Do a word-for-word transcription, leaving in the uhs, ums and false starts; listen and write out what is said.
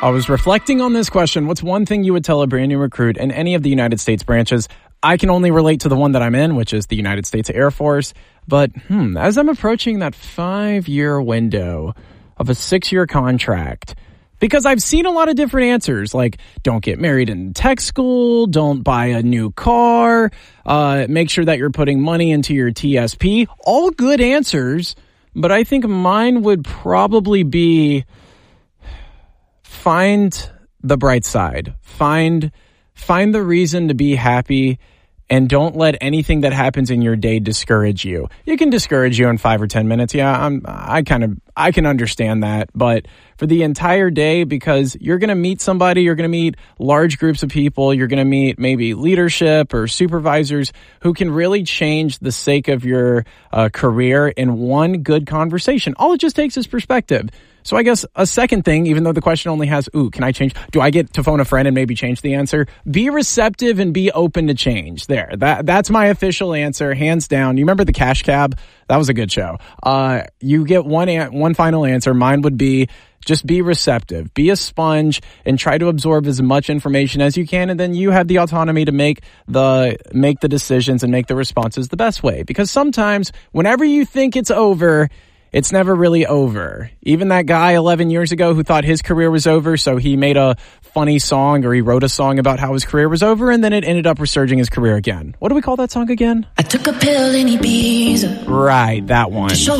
I was reflecting on this question. What's one thing you would tell a brand new recruit in any of the United States branches? I can only relate to the one that I'm in, which is the United States Air Force. But hmm, as I'm approaching that five-year window of a six-year contract, because I've seen a lot of different answers, like don't get married in tech school, don't buy a new car, uh, make sure that you're putting money into your T S P. All good answers, but I think mine would probably be find the bright side. Find find the reason to be happy, and don't let anything that happens in your day discourage you. It can discourage you in five or ten minutes. Yeah, I'm, I kind of, I can understand that. But for the entire day, because you're going to meet somebody, you're going to meet large groups of people, you're going to meet maybe leadership or supervisors who can really change the sake of your uh, career in one good conversation. All it just takes is perspective. So I guess a second thing, even though the question only has, ooh, can I change? Do I get to phone a friend and maybe change the answer? Be receptive and be open to change. There, that that's my official answer, hands down. You remember the Cash Cab? That was a good show. Uh, you get one an- one final answer. Mine would be just be receptive, be a sponge, and try to absorb as much information as you can, and then you have the autonomy to make the make the decisions and make the responses the best way. Because sometimes, whenever you think it's over, it's never really over. Even that guy eleven years ago who thought his career was over, so he made a funny song, or he wrote a song about how his career was over, and then it ended up resurging his career again. What do we call that song again? I took a pill in Ibiza. Right, that one.